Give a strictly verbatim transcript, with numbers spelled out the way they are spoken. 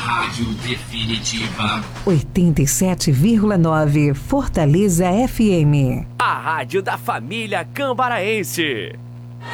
Rádio Definitiva. oitenta e sete vírgula nove Fortaleza F M. A rádio da família cambaraense.